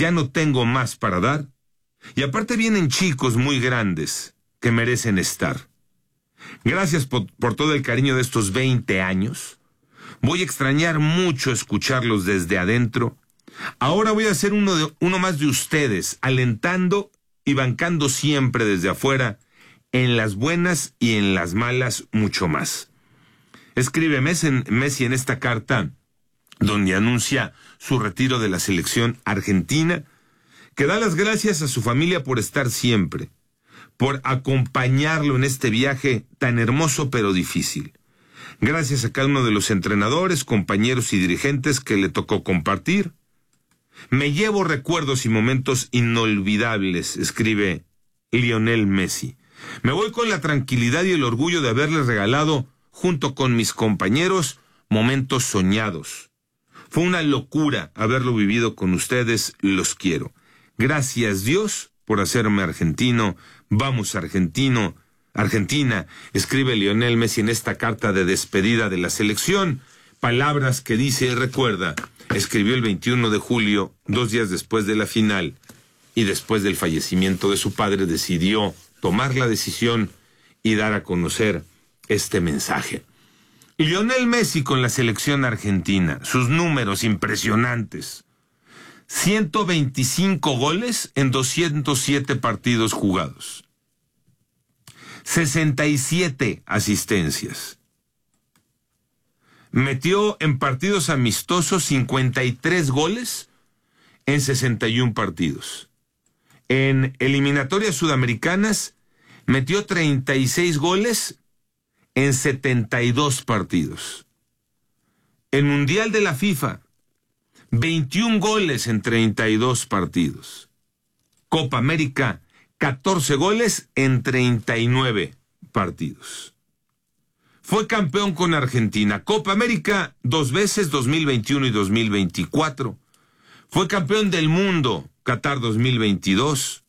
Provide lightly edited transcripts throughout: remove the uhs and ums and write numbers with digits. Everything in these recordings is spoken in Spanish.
ya no tengo más para dar. Y aparte vienen chicos muy grandes que merecen estar. Gracias por todo el cariño de estos 20 años. Voy a extrañar mucho escucharlos desde adentro. Ahora voy a ser uno más de ustedes, alentando y bancando siempre desde afuera, en las buenas y en las malas mucho más. Escribe Messi en esta carta, donde anuncia su retiro de la selección argentina, que da las gracias a su familia por estar siempre, por acompañarlo en este viaje tan hermoso pero difícil. Gracias a cada uno de los entrenadores, compañeros y dirigentes que le tocó compartir. Me llevo recuerdos y momentos inolvidables, escribe Lionel Messi. Me voy con la tranquilidad y el orgullo de haberles regalado, junto con mis compañeros, momentos soñados. Fue una locura haberlo vivido con ustedes, los quiero. Gracias Dios por hacerme argentino. Vamos Argentina, escribe Lionel Messi en esta carta de despedida de la selección. Palabras que dice y recuerda, escribió el 21 de julio, 2 días después de la final, y después del fallecimiento de su padre decidió tomar la decisión y dar a conocer este mensaje. Lionel Messi con la selección argentina, sus números impresionantes. 125 goles en 207 partidos jugados. 67 asistencias. Metió en partidos amistosos 53 goles en 61 partidos. En eliminatorias sudamericanas metió 36 goles en 72 partidos. En Mundial de la FIFA, 21 goles en 32 partidos. Copa América, 14 goles en 39 partidos. Fue campeón con Argentina. Copa América 2 veces, 2021 y 2024. Fue campeón del mundo, Qatar 2022.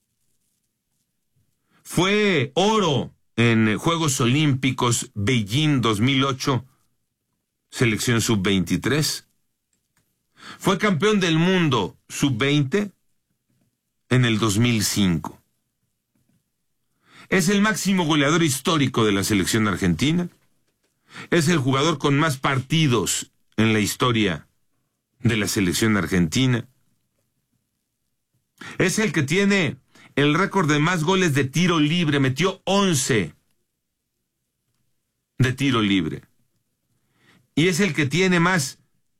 Fue oro en Juegos Olímpicos, Beijing 2008, selección sub-23. Fue campeón del mundo sub-20 en el 2005. Es el máximo goleador histórico de la selección argentina. Es el jugador con más partidos en la historia de la selección argentina. Es el que tiene el récord de más goles de tiro libre. Metió 11 de tiro libre. Y es el que tiene más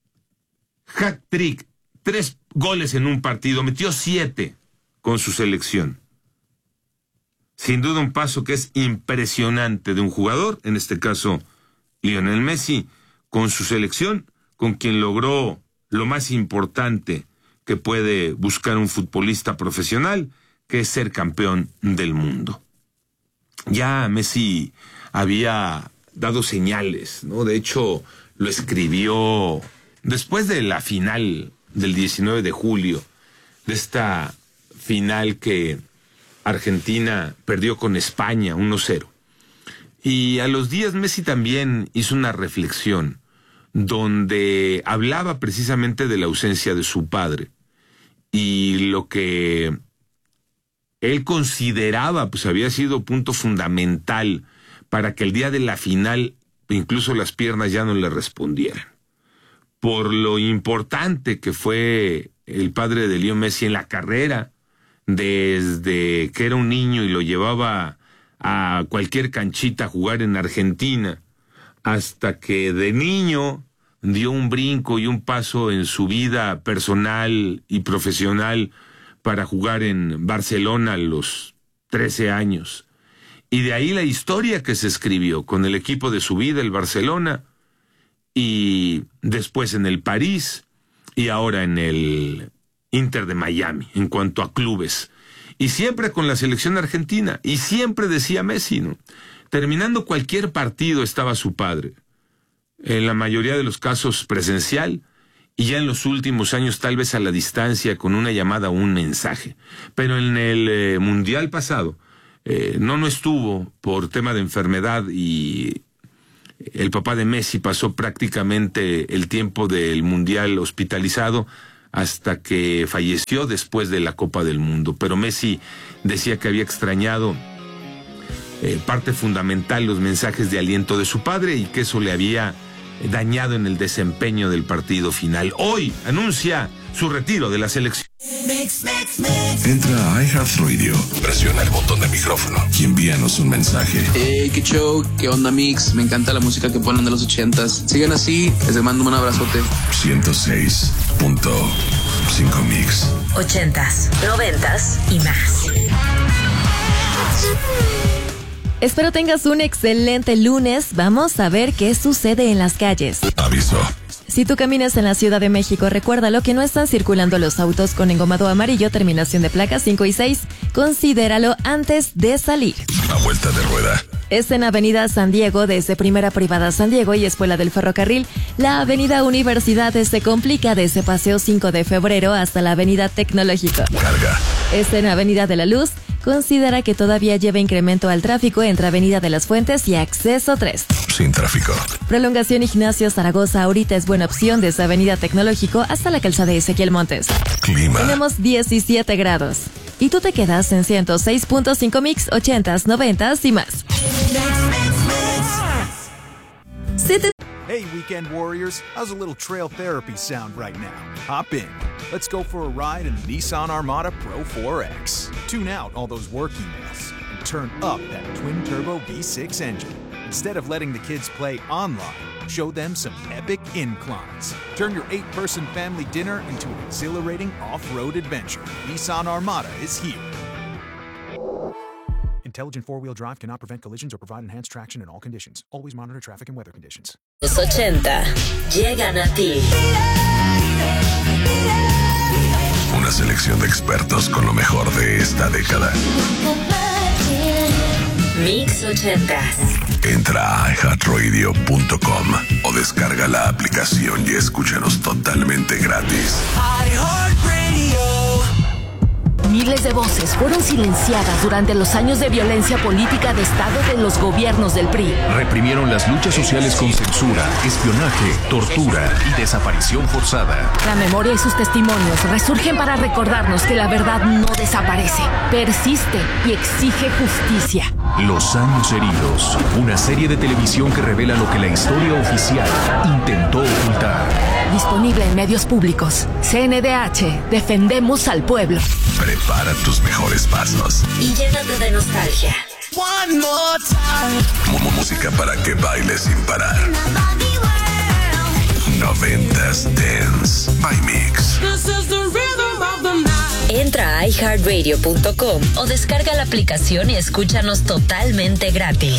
hat-trick, 3 goles en un partido. Metió 7 con su selección. Sin duda un paso que es impresionante de un jugador, en este caso Lionel Messi, con su selección, con quien logró lo más importante que puede buscar un futbolista profesional, que es ser campeón del mundo. Ya Messi había dado señales, ¿no? De hecho, lo escribió después de la final del 19 de julio, de esta final que Argentina perdió con España 1-0. Y a los días Messi también hizo una reflexión donde hablaba precisamente de la ausencia de su padre y lo que él consideraba pues había sido punto fundamental para que el día de la final incluso las piernas ya no le respondieran. Por lo importante que fue el padre de Leo Messi en la carrera, desde que era un niño y lo llevaba a cualquier canchita a jugar en Argentina, hasta que de niño dio un brinco y un paso en su vida personal y profesional para jugar en Barcelona a los 13 años. Y de ahí la historia que se escribió con el equipo de su vida, el Barcelona, y después en el París, y ahora en el Inter de Miami, en cuanto a clubes. Y siempre con la selección argentina. Y siempre decía Messi, ¿no? Terminando cualquier partido estaba su padre. En la mayoría de los casos presencial, y ya en los últimos años tal vez a la distancia con una llamada o un mensaje. Pero en el Mundial pasado no estuvo por tema de enfermedad y el papá de Messi pasó prácticamente el tiempo del Mundial hospitalizado hasta que falleció después de la Copa del Mundo. Pero Messi decía que había extrañado parte fundamental, los mensajes de aliento de su padre, y que eso le había dañado en el desempeño del partido final. Hoy anuncia su retiro de la selección. Entra a iHeartRadio, presiona el botón de micrófono y envíanos un mensaje. Hey, qué show, qué onda, Mix. Me encanta la música que ponen de los 80s. Sigan así, les mando un abrazote. 106.5 Mix. 80s, 90s y más. Espero tengas un excelente lunes. Vamos a ver qué sucede en las calles. Aviso. Si tú caminas en la Ciudad de México, recuérdalo que no están circulando los autos con engomado amarillo, terminación de placas 5 y 6. Considéralo antes de salir. A vuelta de rueda. Es en Avenida San Diego, desde Primera Privada San Diego y Escuela del Ferrocarril. La Avenida Universidades se complica desde Paseo 5 de Febrero hasta la Avenida Tecnológico. Carga. Es en Avenida de la Luz. Considera que todavía lleva incremento al tráfico entre Avenida de las Fuentes y Acceso 3. Sin tráfico. Prolongación Ignacio Zaragoza ahorita es buena opción desde Avenida Tecnológico hasta la calzada de Ezequiel Montes. Clima. Tenemos 17 grados. Y tú te quedas en 106.5 Mix, 80s, 90s y más. Hey, weekend warriors, how's a little trail therapy sound right now? Hop in. Let's go for a ride in the Nissan Armada Pro 4X. Tune out all those work emails and turn up that twin-turbo V6 engine. Instead of letting the kids play online, show them some epic inclines. Turn your 8-person family dinner into an exhilarating off-road adventure. Nissan Armada is here. Intelligent four-wheel drive cannot prevent collisions or provide enhanced traction in all conditions. Always monitor traffic and weather conditions. Los 80 llegan a ti. Una selección de expertos con lo mejor de esta década. Mix 80s. Entra a iHeartRadio.com o descarga la aplicación y escúchanos totalmente gratis. Miles de voces fueron silenciadas durante los años de violencia política de Estado de los gobiernos del PRI. Reprimieron las luchas sociales con censura, espionaje, tortura y desaparición forzada. La memoria y sus testimonios resurgen para recordarnos que la verdad no desaparece, persiste y exige justicia. Los años heridos, una serie de televisión que revela lo que la historia oficial intentó ocultar. Disponible en medios públicos. CNDH, defendemos al pueblo. Prepara tus mejores pasos. Y llénate de nostalgia. Música para que bailes sin parar. 90s Dance by Mix. Entra a iHeartRadio.com o descarga la aplicación y escúchanos totalmente gratis.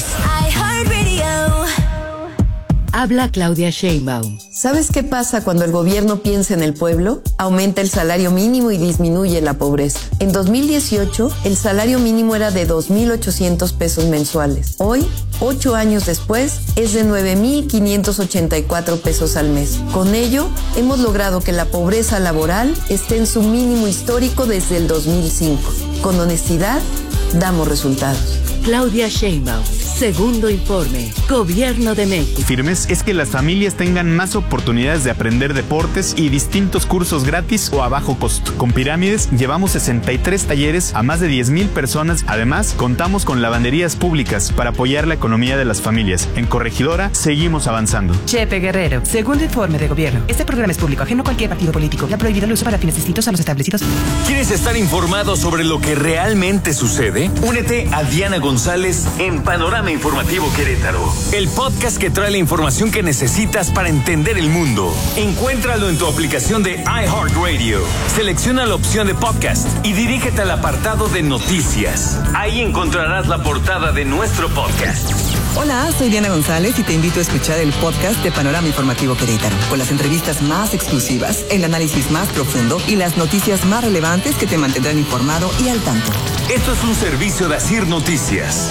Habla Claudia Sheinbaum. ¿Sabes qué pasa cuando el gobierno piensa en el pueblo? Aumenta el salario mínimo y disminuye la pobreza. En 2018, el salario mínimo era de 2,800 pesos mensuales. Hoy, 8 años después, es de 9,584 pesos al mes. Con ello, hemos logrado que la pobreza laboral esté en su mínimo histórico desde el 2005. Con honestidad, damos resultados. Claudia Sheinbaum. Segundo informe. Gobierno de México. Firmes es que las familias tengan más oportunidades de aprender deportes y distintos cursos gratis o a bajo costo. Con Pirámides llevamos 63 talleres a más de 10,000 personas. Además, contamos con lavanderías públicas para apoyar la economía de las familias. En Corregidora seguimos avanzando. Chepe Guerrero. Segundo informe de gobierno. Este programa es público, ajeno a cualquier partido político. Ya prohibido el uso para fines distintos a los establecidos. ¿Quieres estar informado sobre lo que realmente sucede? Únete a Diana González en Panorama Informativo Querétaro, el podcast que trae la información que necesitas para entender el mundo. Encuéntralo en tu aplicación de iHeartRadio. Selecciona la opción de podcast y dirígete al apartado de noticias. Ahí encontrarás la portada de nuestro podcast. Hola, soy Diana González y te invito a escuchar el podcast de Panorama Informativo Querétaro, con las entrevistas más exclusivas, el análisis más profundo y las noticias más relevantes que te mantendrán informado y al tanto. Esto es un servicio de Asir Noticias.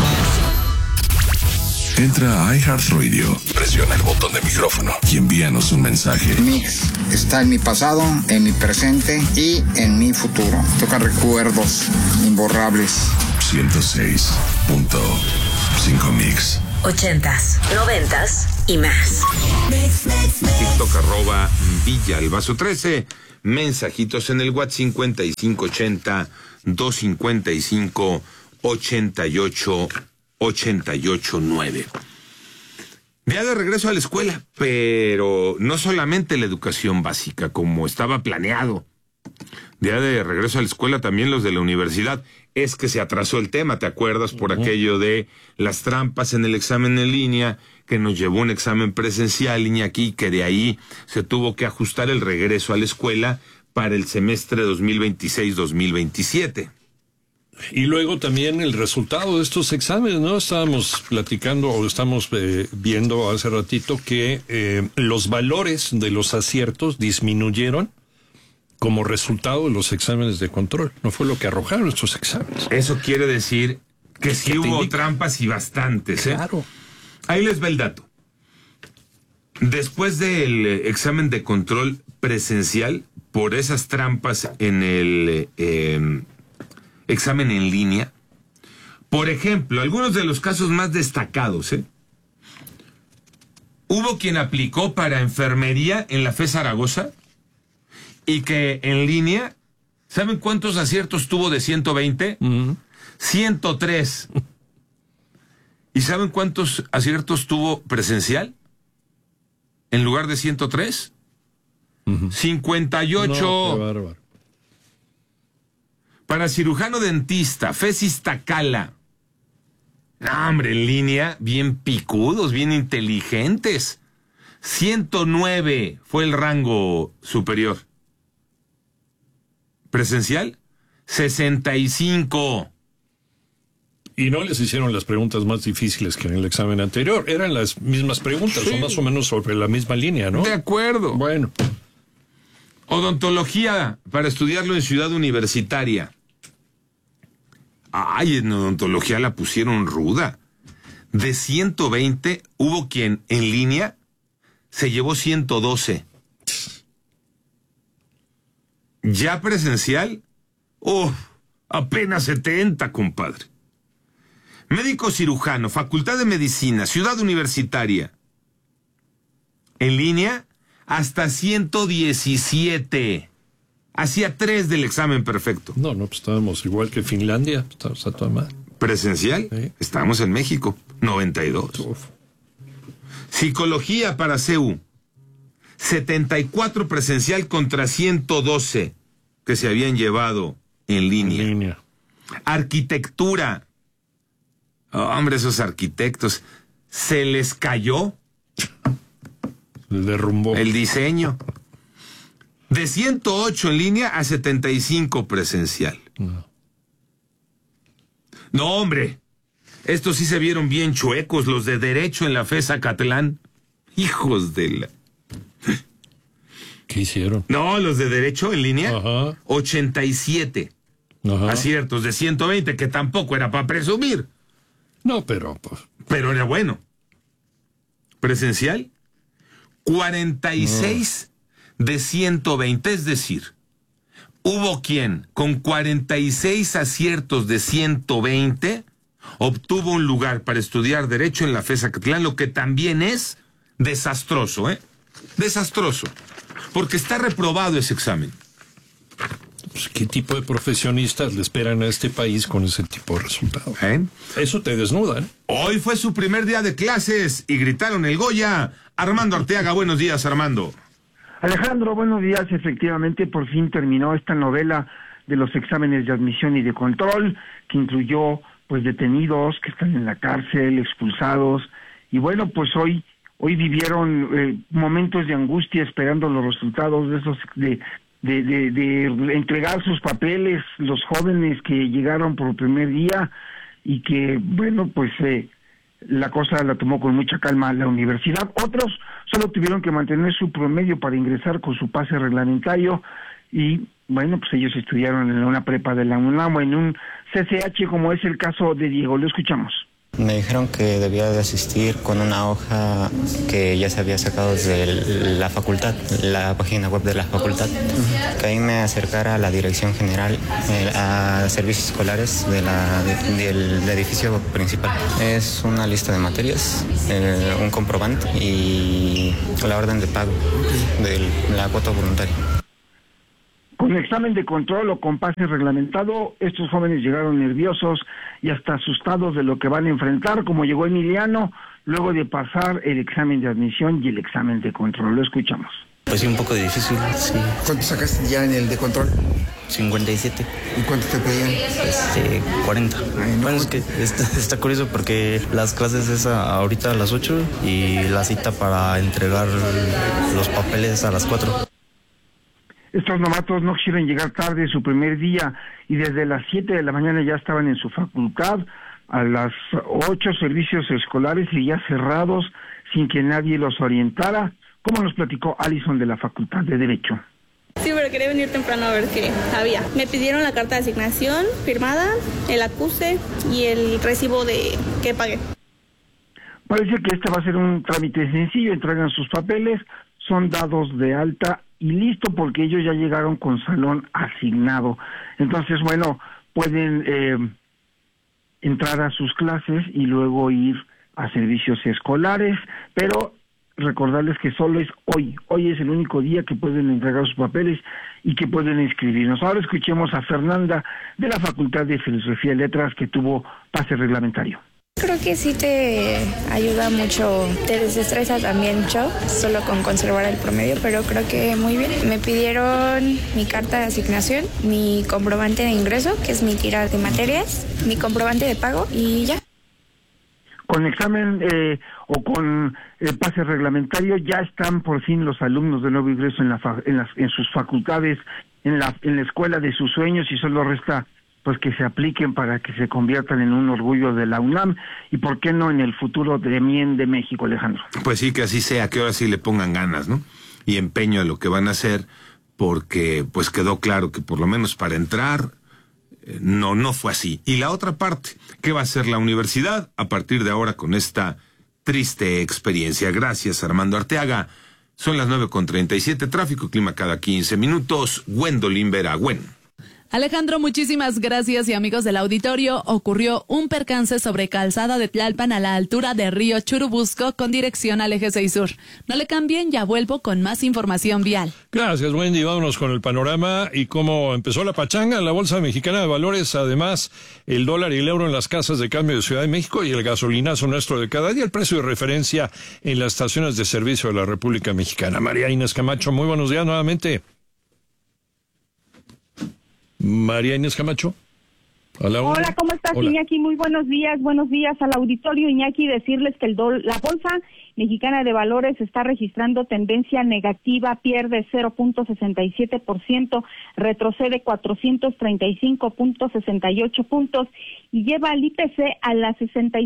Entra a iHeartRadio, presiona el botón de micrófono y envíanos un mensaje. Mix está en mi pasado, en mi presente y en mi futuro. Toca recuerdos imborrables. 106.5 Mix. 80s, 90s y más. TikTok @Villa el Vaso 13. mensajitos en el WhatsApp 5580-255-8889. Día de regreso a la escuela, pero no solamente la educación básica, como estaba planeado. Día de regreso a la escuela también los de la universidad. Es que se atrasó el tema, ¿te acuerdas? Por aquello de las trampas en el examen en línea, que nos llevó un examen presencial, Iñaki, que de ahí se tuvo que ajustar el regreso a la escuela para el semestre 2026-2027. Y luego también el resultado de estos exámenes, ¿no? Estábamos platicando o estamos viendo hace ratito que los valores de los aciertos disminuyeron como resultado de los exámenes de control. No fue lo que arrojaron estos exámenes. Eso quiere decir que sí hubo trampas y bastantes, ¿eh? Claro. Ahí les va el dato. Después del examen de control presencial, por esas trampas en el examen en línea, por ejemplo, algunos de los casos más destacados, hubo quien aplicó para enfermería en la FE Zaragoza y que en línea, ¿saben cuántos aciertos tuvo de 120? 103. ¿Y saben cuántos aciertos tuvo presencial? En lugar de 103, 58. No, qué bárbaro. Para cirujano dentista, FES Tacala. No, hombre, en línea, bien picudos, bien inteligentes. 109 fue el rango superior. Presencial, 65. Y no les hicieron las preguntas más difíciles que en el examen anterior. Eran las mismas preguntas, Sí. o más o menos sobre la misma línea, ¿no? De acuerdo. Bueno. Odontología, para estudiarlo en Ciudad Universitaria. Ay, en odontología la pusieron ruda. De 120, hubo quien en línea se llevó 112. Ya presencial, apenas 70, compadre. Médico cirujano, Facultad de Medicina, Ciudad Universitaria. En línea, hasta 117. Hacía 3 del examen perfecto. No, pues estábamos igual que Finlandia. Estábamos a toda madre. Presencial, Sí. estábamos en México, 92. Psicología para CEU, 74 presencial contra 112 que se habían llevado en línea. Arquitectura. Hombre, esos arquitectos, se les cayó. Derrumbó. El diseño. De 108 en línea a 75 presencial. No, hombre. Estos sí se vieron bien chuecos, los de Derecho en la FE Zacatlán. Hijos de la... ¿Qué hicieron? No, los de Derecho en línea, 87 Ajá. aciertos de 120, que tampoco era para presumir. No, pero... Pues... Pero era bueno. Presencial, 46 de 120, es decir, hubo quien con 46 aciertos de 120 obtuvo un lugar para estudiar Derecho en la FE Zacatlán, lo que también es desastroso, desastroso, porque está reprobado ese examen. Pues, ¿qué tipo de profesionistas le esperan a este país con ese tipo de resultados? Eso te desnuda, ¿eh? Hoy fue su primer día de clases y gritaron el Goya. Armando Arteaga, buenos días, Armando. Alejandro, buenos días. Efectivamente, por fin terminó esta novela de los exámenes de admisión y de control, que incluyó pues detenidos que están en la cárcel, expulsados, y bueno, pues hoy vivieron momentos de angustia esperando los resultados de esos de entregar sus papeles, los jóvenes que llegaron por el primer día y que, bueno, pues la cosa la tomó con mucha calma la universidad. Otros solo tuvieron que mantener su promedio para ingresar con su pase reglamentario y, bueno, pues ellos estudiaron en una prepa de la UNAM o en un CCH, como es el caso de Diego. Lo escuchamos. Me dijeron que debía de asistir con una hoja que ya se había sacado de la facultad, la página web de la facultad, que ahí me acercara a la dirección general, a servicios escolares del edificio principal. Es una lista de materias, un comprobante y la orden de pago de la cuota voluntaria. Sin examen de control o con pase reglamentado, estos jóvenes llegaron nerviosos y hasta asustados de lo que van a enfrentar, como llegó Emiliano, luego de pasar el examen de admisión y el examen de control. Lo escuchamos. Pues sí, un poco difícil, sí. ¿Cuánto sacaste ya en el de control? 57. ¿Y cuánto te pedían? 40. Ay, no. Bueno, es que está curioso porque las clases es ahorita a las 8 y la cita para entregar los papeles a las 4. Estos novatos no quisieron llegar tarde su primer día y desde las 7 de la mañana ya estaban en su facultad. A las 8 servicios escolares y ya cerrados sin que nadie los orientara, como nos platicó Alison de la Facultad de Derecho. Sí, pero quería venir temprano a ver qué había. Me pidieron la carta de asignación firmada, el acuse y el recibo de que pagué. Parece que este va a ser un trámite sencillo, entregan sus papeles, son dados de alta y listo porque ellos ya llegaron con salón asignado. Entonces, bueno, pueden entrar a sus clases y luego ir a servicios escolares, pero recordarles que solo es hoy es el único día que pueden entregar sus papeles y que pueden inscribirnos. Ahora escuchemos a Fernanda de la Facultad de Filosofía y Letras que tuvo pase reglamentario. Creo que sí te ayuda mucho, te desestresa también mucho, solo con conservar el promedio, pero creo que muy bien. Me pidieron mi carta de asignación, mi comprobante de ingreso, que es mi tira de materias, mi comprobante de pago y ya. Con examen o con el pase reglamentario ya están por fin los alumnos de nuevo ingreso en sus facultades, en la escuela de sus sueños y solo resta pues que se apliquen para que se conviertan en un orgullo de la UNAM y por qué no en el futuro también de México, Alejandro. Pues sí, que así sea, que ahora sí le pongan ganas, ¿no? Y empeño a lo que van a hacer, porque pues quedó claro que por lo menos para entrar no fue así. Y la otra parte, ¿qué va a hacer la universidad a partir de ahora con esta triste experiencia? Gracias, Armando Arteaga. Son las 9:37, tráfico, clima cada 15 minutos. Gwendolyn Vera. Gwen. Alejandro, muchísimas gracias y amigos del auditorio. Ocurrió un percance sobre Calzada de Tlalpan a la altura de Río Churubusco con dirección al eje 6 Sur. No le cambien, ya vuelvo con más información vial. Gracias, Wendy. Vámonos con el panorama y cómo empezó la pachanga en la Bolsa Mexicana de Valores. Además, el dólar y el euro en las casas de cambio de Ciudad de México y el gasolinazo nuestro de cada día, el precio de referencia en las estaciones de servicio de la República Mexicana. María Inés Camacho, muy buenos días nuevamente. María Inés Camacho. Hola, ¿cómo estás, Hola. Iñaki? Muy buenos días al auditorio, Iñaki, decirles que la Bolsa Mexicana de Valores está registrando tendencia negativa, pierde 0.67%, retrocede 435.68 puntos y lleva al IPC a las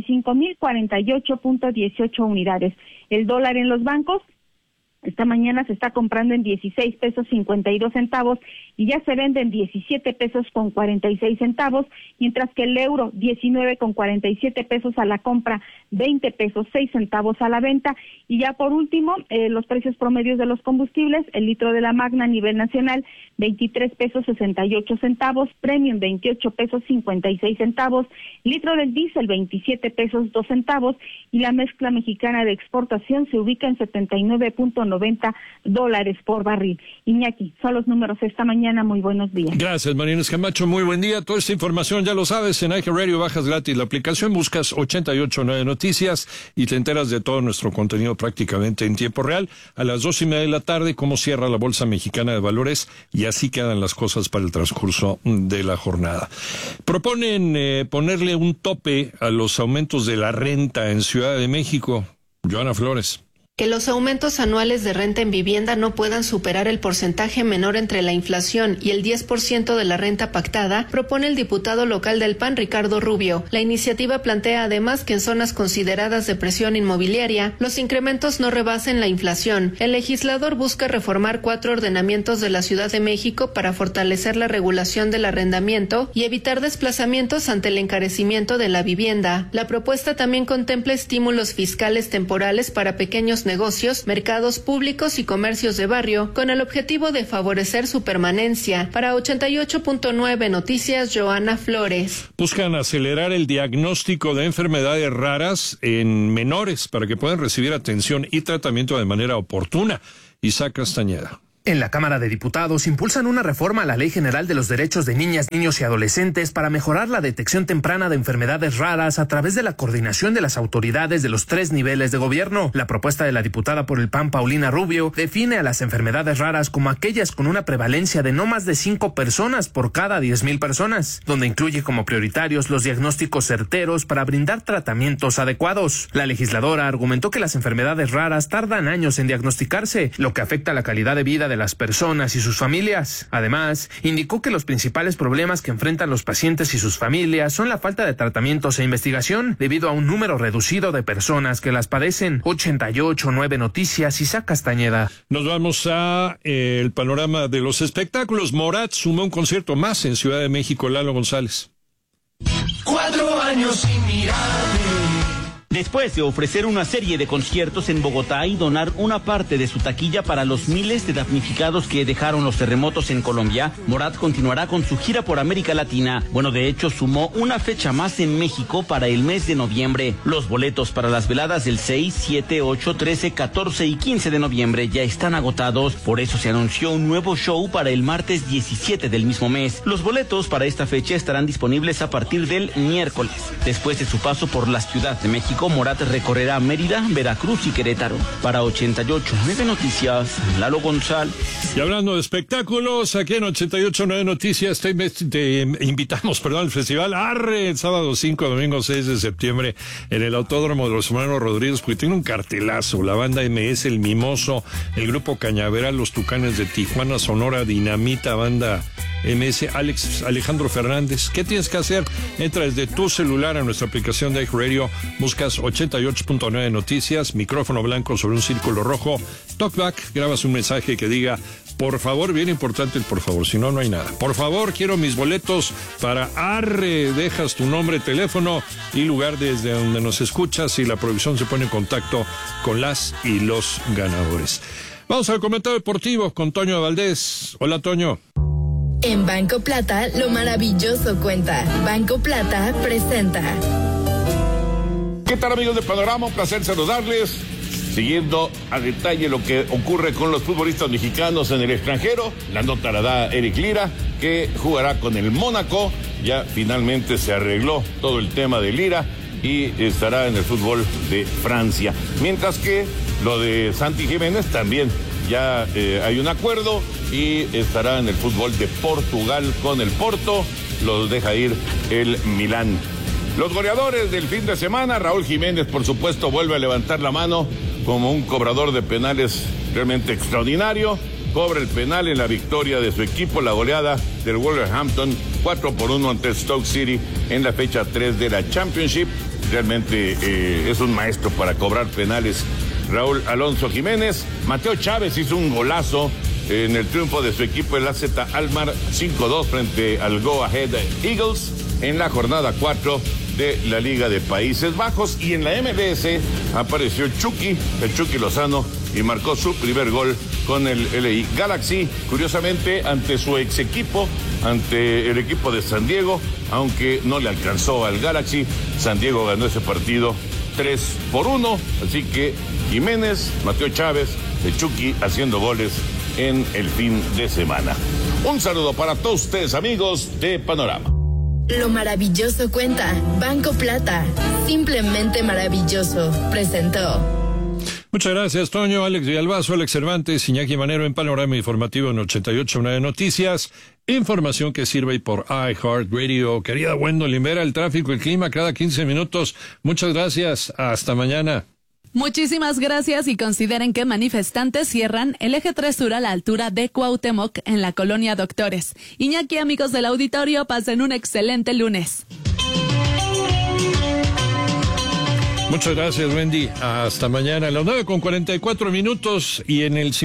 65.048.18 unidades. El dólar en los bancos esta mañana se está comprando en 16 pesos 52 centavos y ya se vende en 17 pesos con 46 centavos, mientras que el euro 19 con 47 pesos a la compra, 20 pesos 6 centavos a la venta. Y ya por último, los precios promedios de los combustibles, el litro de la Magna a nivel nacional, 23 pesos 68 centavos, Premium 28 pesos 56 centavos, litro del diésel 27 pesos 2 centavos y la mezcla mexicana de exportación se ubica en 79.90 dólares por barril. Iñaki, son los números esta mañana. Muy buenos días. Gracias, María Inés Camacho. Muy buen día. Toda esta información ya lo sabes. En iHeartRadio bajas gratis la aplicación, buscas 889 Noticias y te enteras de todo nuestro contenido prácticamente en tiempo real. A las 2:30 de la tarde, cómo cierra la Bolsa Mexicana de Valores y así quedan las cosas para el transcurso de la jornada. Proponen ponerle un tope a los aumentos de la renta en Ciudad de México. Joana Flores. Que los aumentos anuales de renta en vivienda no puedan superar el porcentaje menor entre la inflación y el 10% de la renta pactada, propone el diputado local del PAN, Ricardo Rubio. La iniciativa plantea además que en zonas consideradas de presión inmobiliaria, los incrementos no rebasen la inflación. El legislador busca reformar 4 ordenamientos de la Ciudad de México para fortalecer la regulación del arrendamiento y evitar desplazamientos ante el encarecimiento de la vivienda. La propuesta también contempla estímulos fiscales temporales para pequeños negocios, mercados públicos y comercios de barrio, con el objetivo de favorecer su permanencia. Para 88.9 Noticias, Joana Flores. Buscan acelerar el diagnóstico de enfermedades raras en menores para que puedan recibir atención y tratamiento de manera oportuna. Isaac Castañeda. En la Cámara de Diputados impulsan una reforma a la Ley General de los Derechos de Niñas, Niños y Adolescentes para mejorar la detección temprana de enfermedades raras a través de la coordinación de las autoridades de los 3 niveles de gobierno. La propuesta de la diputada por el PAN, Paulina Rubio, define a las enfermedades raras como aquellas con una prevalencia de no más de 5 personas por cada 10,000 personas, donde incluye como prioritarios los diagnósticos certeros para brindar tratamientos adecuados. La legisladora argumentó que las enfermedades raras tardan años en diagnosticarse, lo que afecta la calidad de vida de las personas y sus familias. Además, indicó que los principales problemas que enfrentan los pacientes y sus familias son la falta de tratamientos e investigación debido a un número reducido de personas que las padecen. 88.9 Noticias, Isaac Castañeda. Nos vamos a el panorama de los espectáculos. Morat sumó un concierto más en Ciudad de México. Lalo González. 4 años sin mirarte. Después de ofrecer una serie de conciertos en Bogotá y donar una parte de su taquilla para los miles de damnificados que dejaron los terremotos en Colombia, Morat continuará con su gira por América Latina. Bueno, de hecho, sumó una fecha más en México para el mes de noviembre. Los boletos para las veladas del 6, 7, 8, 13, 14 y 15 de noviembre ya están agotados. Por eso se anunció un nuevo show para el martes 17 del mismo mes. Los boletos para esta fecha estarán disponibles a partir del miércoles. Después de su paso por la Ciudad de México, Morat recorrerá Mérida, Veracruz y Querétaro. Para 88.9 Noticias, Lalo González. Y hablando de espectáculos, aquí en 88.9 Noticias te invitamos al Festival Arre, el sábado 5, domingo 6 de septiembre, en el Autódromo de los Hermanos Rodríguez, porque tiene un cartelazo. La banda MS, El Mimoso, el grupo Cañaveral, los Tucanes de Tijuana, Sonora Dinamita, banda MS, Alejandro Fernández. ¿Qué tienes que hacer? Entra desde tu celular a nuestra aplicación de iHeartRadio, buscas 88.9 Noticias, micrófono blanco sobre un círculo rojo, talkback, grabas un mensaje que diga, por favor, bien importante el por favor, si no, no hay nada. Por favor, quiero mis boletos para Arre, dejas tu nombre, teléfono y lugar desde donde nos escuchas y la producción se pone en contacto con las y los ganadores. Vamos al comentario deportivo con Toño Valdés. Hola, Toño. En Banco Plata, lo maravilloso cuenta. Banco Plata presenta. ¿Qué tal, amigos de Panorama? Un placer saludarles. Siguiendo a detalle lo que ocurre con los futbolistas mexicanos en el extranjero, la nota la da Eric Lira, que jugará con el Mónaco. Ya finalmente se arregló todo el tema de Lira y estará en el fútbol de Francia. Mientras que lo de Santi Jiménez también ya hay un acuerdo y estará en el fútbol de Portugal con el Porto. Los deja ir el Milán. Los goleadores del fin de semana, Raúl Jiménez, por supuesto, vuelve a levantar la mano como un cobrador de penales realmente extraordinario. Cobra el penal en la victoria de su equipo, la goleada del Wolverhampton 4-1 ante Stoke City en la fecha 3 de la Championship. Realmente es un maestro para cobrar penales Raúl Alonso Jiménez. Mateo Chávez hizo un golazo en el triunfo de su equipo, el AZ Alkmaar 5-2 frente al Go Ahead Eagles en la jornada 4 de la Liga de Países Bajos. Y en la MLS apareció el Chucky Lozano, y marcó su primer gol con el LA Galaxy, curiosamente ante su ex equipo, ante el equipo de San Diego, aunque no le alcanzó al Galaxy. San Diego ganó ese partido 3-1, así que Jiménez, Mateo Chávez, el Chucky haciendo goles en el fin de semana. Un saludo para todos ustedes, amigos de Panorama. Lo maravilloso cuenta. Banco Plata. Simplemente maravilloso. Presentó. Muchas gracias, Toño. Alex Villalbazo, Alex Cervantes, Iñaki Manero en Panorama Informativo en 88.9 Noticias. Información que sirve por iHeartRadio. Querida Gwendolyn Vera, el tráfico, el clima cada 15 minutos. Muchas gracias. Hasta mañana. Muchísimas gracias y consideren que manifestantes cierran el eje 3 sur a la altura de Cuauhtémoc en la colonia Doctores. Iñaki, amigos del auditorio, pasen un excelente lunes. Muchas gracias, Wendy. Hasta mañana a las 9:44 y en el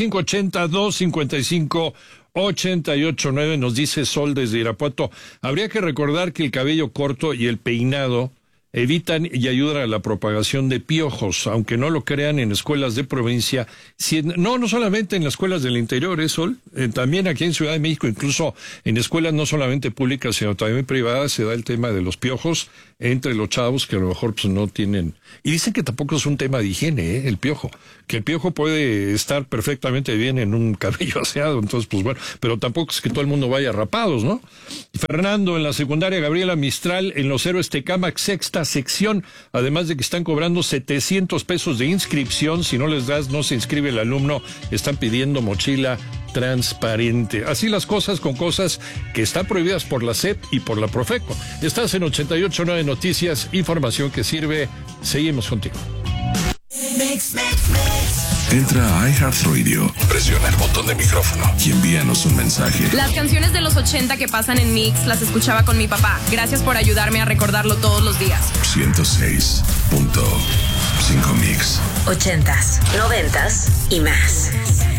5582-5588-9 nos dice Sol desde Irapuato. Habría que recordar que el cabello corto y el peinado evitan y ayudan a la propagación de piojos, aunque no lo crean en escuelas de provincia. No solamente en las escuelas del interior, Sol, también aquí en Ciudad de México, incluso en escuelas no solamente públicas, sino también privadas, se da el tema de los piojos. entre los chavos que a lo mejor pues no tienen. Y dicen que tampoco es un tema de higiene, el piojo. Que el piojo puede estar perfectamente bien en un cabello aseado, entonces pues bueno, pero tampoco es que todo el mundo vaya rapados, ¿no? Fernando en la secundaria, Gabriela Mistral en los Héroes Tecámac, sexta sección, además de que están cobrando 700 pesos de inscripción, si no les das, no se inscribe el alumno, están pidiendo mochila transparente. Así las cosas con cosas que están prohibidas por la SEP y por la Profeco. Estás en 88.9 Noticias, información que sirve. Seguimos contigo. Entra a iHeartRadio, presiona el botón de micrófono y envíanos un mensaje. Las canciones de los 80 que pasan en Mix las escuchaba con mi papá. Gracias por ayudarme a recordarlo todos los días. 106.5 Mix. 80s, 90s y más.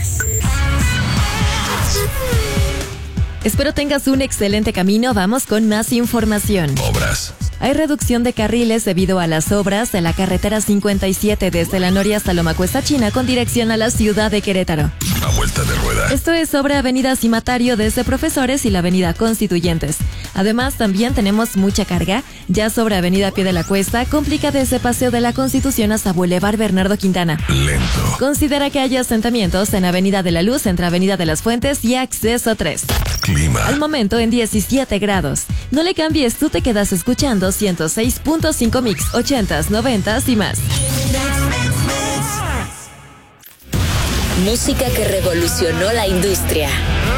Espero tengas un excelente camino. Vamos con más información. Obras. Hay reducción de carriles debido a las obras de la carretera 57 desde la Noria hasta Loma Cuesta China con dirección a la ciudad de Querétaro. A vuelta de rueda. Esto es sobre Avenida Cimatario desde Profesores y la Avenida Constituyentes. Además, también tenemos mucha carga ya sobre Avenida Pie de la Cuesta, complica desde Paseo de la Constitución hasta Boulevard Bernardo Quintana. Lento. Considera que hay asentamientos en Avenida de la Luz, entre Avenida de las Fuentes y Acceso 3. Clima. Al momento en 17 grados. No le cambies, tú te quedas escuchando 106.5 Mix, 80s, 90s y más. Música que revolucionó la industria.